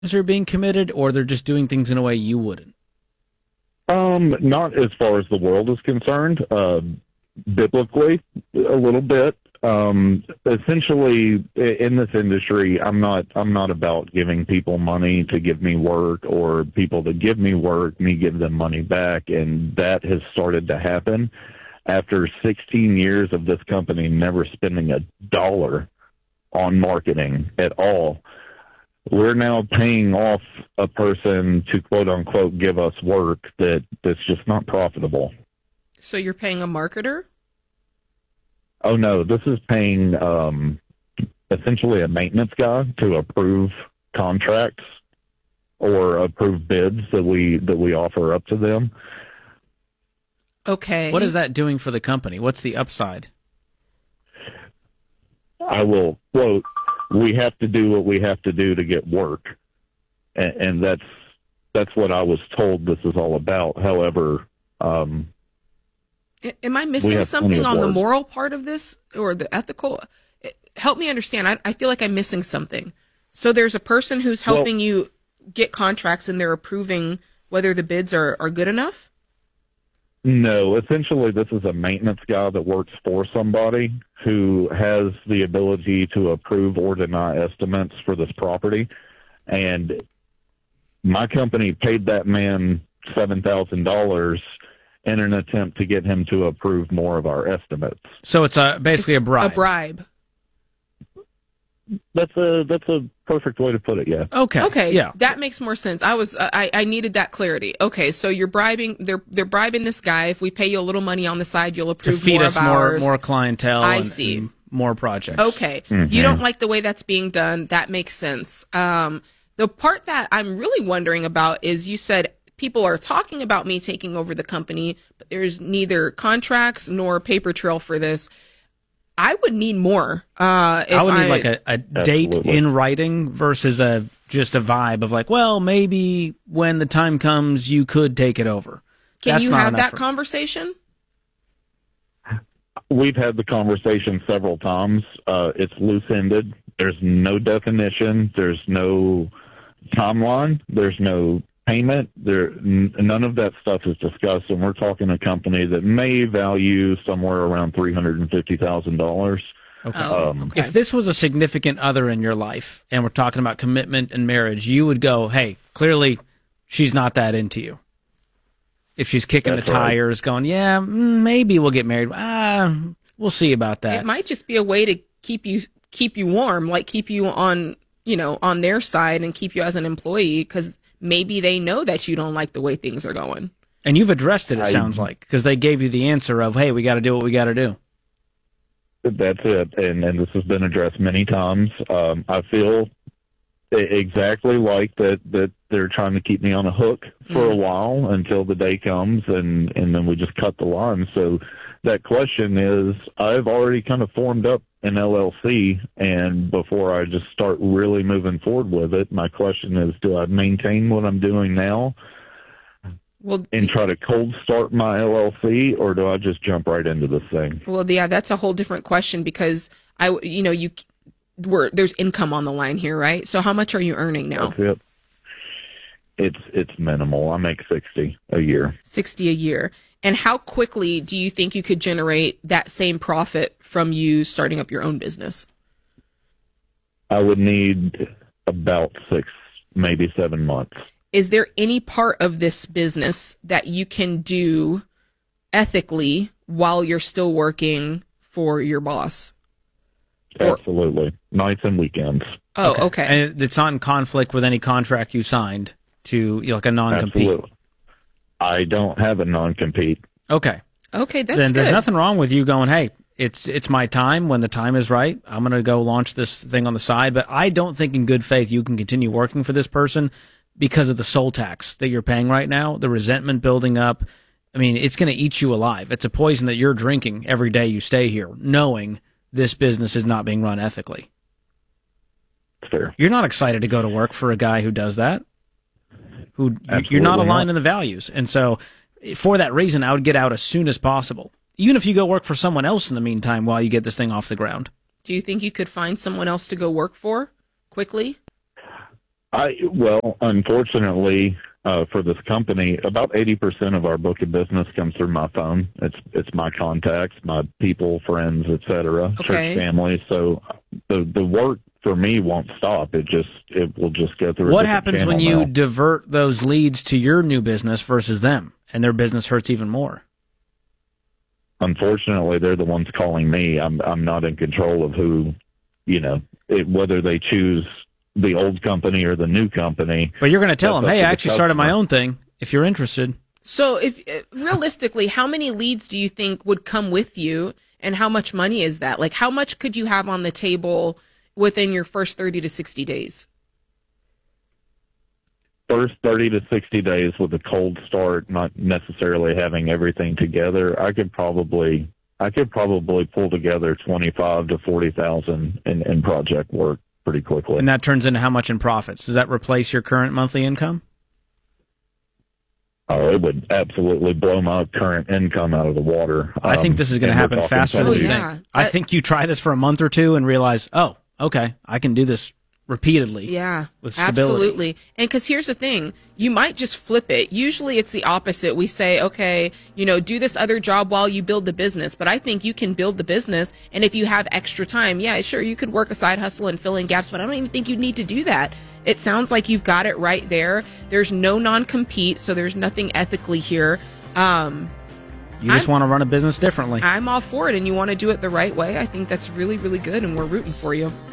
are being committed, or they're just doing things in a way you wouldn't? Not as far as the world is concerned. Biblically, a little bit. Essentially, in this industry, I'm not about giving people money to give me work, or people to give me work, me give them money back, and that has started to happen after 16 years of this company never spending a dollar on marketing at all. We're now paying off a person to quote unquote give us work that's just not profitable. So you're paying a marketer? Oh no, this is paying essentially a maintenance guy to approve contracts or approve bids that we offer up to them. Okay. What is that doing for the company? What's the upside? I will quote, we have to do what we have to do to get work. And that's what I was told this is all about. However, am I missing something on the moral part of this or the ethical? Help me understand. I feel like I'm missing something. So there's a person who's helping you get contracts and they're approving whether the bids are good enough? No, essentially this is a maintenance guy that works for somebody who has the ability to approve or deny estimates for this property. And my company paid that man $7,000 in an attempt to get him to approve more of our estimates. So it's basically a bribe. A bribe. That's a perfect way to put it. Yeah. Okay. Yeah. That makes more sense. I needed that clarity. Okay. So you're bribing. They're bribing this guy. If we pay you a little monay on the side, you'll approve to feed more us of ours. more clientele. I see. And more projects. Okay. Mm-hmm. You don't like the way that's being done. That makes sense. The part that I'm really wondering about is you said people are talking about me taking over the company, but there's neither contracts nor paper trail for this. I would need more. I would need like a date in writing versus just a vibe of like, well, maybe when the time comes, you could take it over. Can you have that conversation? We've had the conversation several times. It's loose-ended. There's no definition. There's no timeline. There's no payment. None of that stuff is discussed, and we're talking a company that may value somewhere around $350,000. Okay. Okay. If this was a significant other in your life, and we're talking about commitment and marriage, you would go, hey, clearly she's not that into you. If she's kicking the tires, going, yeah, maybe we'll get married. We'll see about that. It might just be a way to keep you warm, like keep you on their side and keep you as an employee, because maybe they know that you don't like the way things are going. And you've addressed it, it sounds like, because they gave you the answer of, hey, we got to do what we got to do. That's it. And this has been addressed many times. I feel exactly like that they're trying to keep me on a hook for a while until the day comes, and then we just cut the line. So that question is, I've already kind of formed up an LLC, and before I just start really moving forward with it, my question is, do I maintain what I'm doing now and try to cold start my LLC, or do I just jump right into this thing? Well, yeah, that's a whole different question, because there's income on the line here, right? So how much are you earning now? That's it. It's minimal. I make $60 a year. $60 a year. And how quickly do you think you could generate that same profit from you starting up your own business? I would need about 6, maybe 7 months. Is there any part of this business that you can do ethically while you're still working for your boss? Absolutely. Nights and weekends. Oh, okay. And it's not in conflict with any contract you signed to, like a non-compete? Absolutely. I don't have a non-compete. Okay. Okay, that's then good. There's nothing wrong with you going, hey, it's my time. When the time is right, I'm going to go launch this thing on the side. But I don't think in good faith you can continue working for this person because of the soul tax that you're paying right now, the resentment building up. I mean, it's going to eat you alive. It's a poison that you're drinking every day you stay here, knowing this business is not being run ethically. Fair. You're not excited to go to work for a guy who does that. You're not aligned in the values. And so for that reason, I would get out as soon as possible. Even if you go work for someone else in the meantime while you get this thing off the ground. Do you think you could find someone else to go work for quickly? Well, unfortunately, for this company, about 80% of our book of business comes through my phone. It's my contacts, my people, friends, etc., Okay. church family. So the work for me won't stop. It will just go through. What a different happens channel when you now. divert those leads to your new business versus them, and their business hurts even more? Unfortunately, they're the ones calling me. I'm not in control of who, whether they choose the old company or the new company. But you're going to tell That's them, up hey, to I the actually started my customer. own thing, if you're interested. So, if realistically, how many leads do you think would come with you, and how much money is that? Like, how much could you have on the table within your first 30 to 60 days? First 30 to 60 days with a cold start, not necessarily having everything together, I could probably pull together 25 to 40,000 in project work pretty quickly. And that turns into how much in profits? Does that replace your current monthly income? Oh, it would absolutely blow my current income out of the water. I think this is going to and we're happen talking faster than somebody- you yeah. think. I think you try this for a month or two and realize, oh, okay, I can do this repeatedly. Yeah, with stability. absolutely. And because here's the thing, you might just flip it. Usually it's the opposite. We say, okay, do this other job while you build the business. But I think you can build the business, and if you have extra time, yeah, sure, you could work a side hustle and fill in gaps, but I don't even think you need to do that. It sounds like you've got it right there. There's no non-compete, so there's nothing ethically here. You just want to run a business differently. I'm all for it, and you want to do it the right way. I think that's really, really good, and we're rooting for you.